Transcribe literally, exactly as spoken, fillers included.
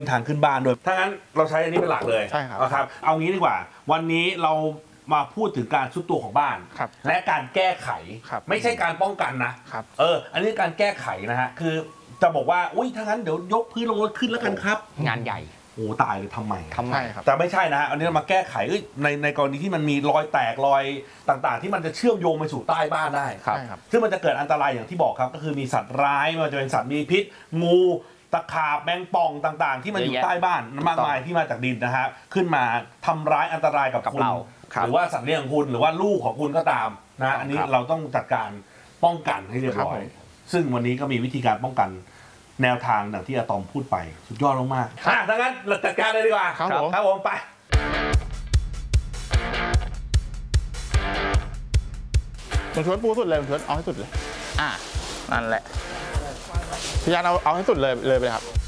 ทางขึ้นบ้านด้วยถ้างั้นเราใช้อันนี้เป็นหลักเลยใช่ครับนะครับเอางี้ดีกว่าวันนี้เรามาพูดถึงการทรุดตัวของบ้านและการแก้ไขไม่ใช่การป้องกันนะเอออันนี้การแก้ไขนะฮะคือจะบอกว่าอุ้ยถ้างั้นเดี๋ยวยกพื้นลงรถขึ้นแล้วกันครับงานใหญ่โอ้ตายเลยทำไมทำไมครับแต่ไม่ใช่นะอันนี้เรามาแก้ไขในในกรณีที่มันมีรอยแตกรอยต่างๆที่มันจะเชื่อมโยงไปสู่ใต้บ้านได้ครับซึ่งมันจะเกิดอันตรายอย่างที่บอกครับก็คือมีสัตว์ร้ายไม่ว่าจะเป็นสัตว์มีพิษงูตะขาบแมงป่องต่างๆที่มันอยู่ใต้บ้านมากมายที่มาจากดินนะฮะขึ้นมาทำร้ายอันตรายกับคุณหรือว่าสัตว์เลี้ยงของคุณหรือว่าลูกของคุณก็ตามนะอันนี้เราต้องจัดการป้องกันให้เรียบร้อยซึ่งวันนี้ก็มีวิธีการป้องกันแนวทางอย่างที่อะตอมพูดไปสุดยอดมากๆอ่ะถ้างั้นเราจัดการเลยดีกว่าครับผมครับผมไปผมชวนปูสุดเลยผมชวนเอาให้สุดเลยอ่ะนั่นแหละพี่ยานเอาเอาให้สุดเลยเลยไปเลยครับ